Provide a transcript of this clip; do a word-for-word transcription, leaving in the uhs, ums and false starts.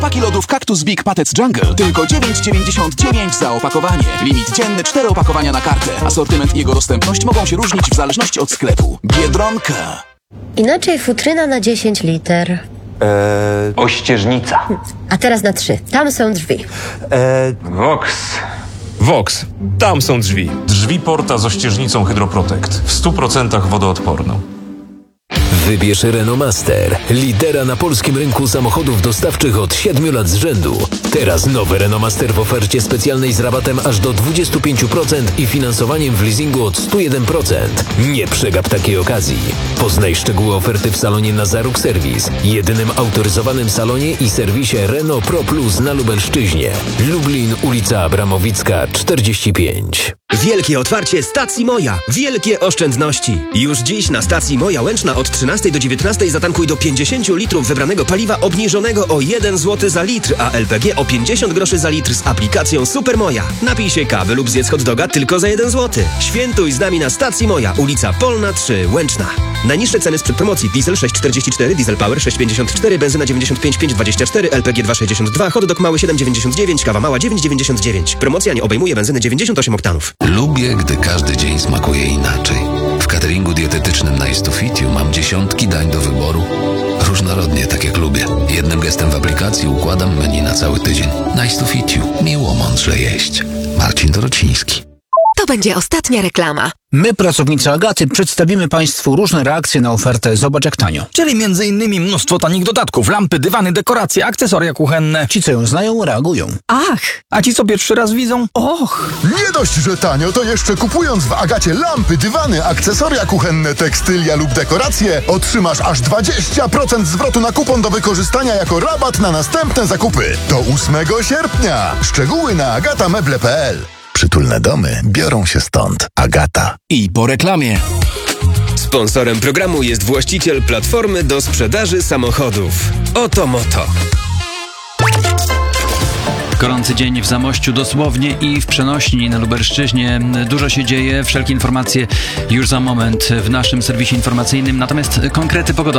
Paki lodów Cactus Big Patec Jungle. Tylko dziewięć dziewięćdziesiąt dziewięć za opakowanie. Limit dzienny cztery opakowania na kartę. Asortyment i jego dostępność mogą się różnić w zależności od sklepu. Biedronka. Inaczej futryna na dziesięć liter. Eee, Ościeżnica. A teraz na trzy. Tam są drzwi. eee, Vox. Vox. Tam są drzwi. Drzwi Porta z ościeżnicą Hydroprotect. W stu procentach wodoodporną. Wybierz Renault Master, lidera na polskim rynku samochodów dostawczych od siedmiu lat z rzędu. Teraz nowy Renault Master w ofercie specjalnej z rabatem aż do dwadzieścia pięć procent i finansowaniem w leasingu od sto jeden procent. Nie przegap takiej okazji. Poznaj szczegóły oferty w salonie Nazaruk Serwis, jedynym autoryzowanym salonie i serwisie Renault Pro Plus na Lubelszczyźnie. Lublin, ulica Abramowicka czterdzieści pięć. Wielkie otwarcie stacji Moja. Wielkie oszczędności. Już dziś na stacji Moja Łęczna od trzynastej do dziewiętnastej zatankuj do pięćdziesiąt litrów wybranego paliwa obniżonego o jeden złoty za litr, a L P G o pięćdziesiąt groszy za litr z aplikacją Super Moja. Napij się kawy lub zjedz hot doga tylko za jeden złoty. Świętuj z nami na stacji Moja, ulica Polna trzy, Łęczna. Najniższe ceny sprzed promocji: diesel sześć czterdzieści cztery, diesel power sześć pięćdziesiąt cztery, benzyna dziewięćdziesiąt pięć pięć dwadzieścia cztery, L P G dwa sześćdziesiąt dwa, hot dog mały siedem dziewięćdziesiąt dziewięć, kawa mała dziewięć dziewięćdziesiąt dziewięć. Promocja nie obejmuje benzyny dziewięćdziesiąt osiem oktanów. Lubię, gdy każdy dzień smakuje inaczej. W cateringu dietetycznym Nice to Fit You mam dziesiątki dań do wyboru. Różnorodnie, tak jak lubię. Jednym gestem w aplikacji układam menu na cały tydzień. Nice to Fit You. Miło mądrze jeść. Marcin Dorociński. To będzie ostatnia reklama. My, pracownicy Agaty, przedstawimy Państwu różne reakcje na ofertę Zobacz jak tanio. Czyli między innymi mnóstwo tanich dodatków, lampy, dywany, dekoracje, akcesoria kuchenne. Ci, co ją znają, reagują. Ach, a ci, co pierwszy raz widzą? Och! Nie dość, że tanio, to jeszcze kupując w Agacie lampy, dywany, akcesoria kuchenne, tekstylia lub dekoracje, otrzymasz aż dwadzieścia procent zwrotu na kupon do wykorzystania jako rabat na następne zakupy. Do ósmego sierpnia. Szczegóły na agatameble kropka p l. Przytulne domy biorą się stąd. Agata. I po reklamie. Sponsorem programu jest właściciel platformy do sprzedaży samochodów. Oto Moto. Gorący dzień w Zamościu dosłownie i w przenośni na Lubelszczyźnie. Dużo się dzieje, wszelkie informacje już za moment w naszym serwisie informacyjnym. Natomiast konkrety pogodowe.